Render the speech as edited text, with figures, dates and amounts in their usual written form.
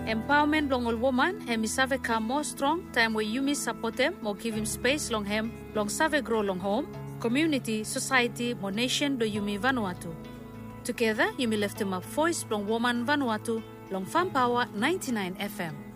Empowerment long all woman, hemi save ka more strong, time where you support them, or give him space long hem, long save grow long home, community, society, mo nation do yumi Vanuatu. Together, you may lift him up voice long woman Vanuatu, long Farm Power 99 FM.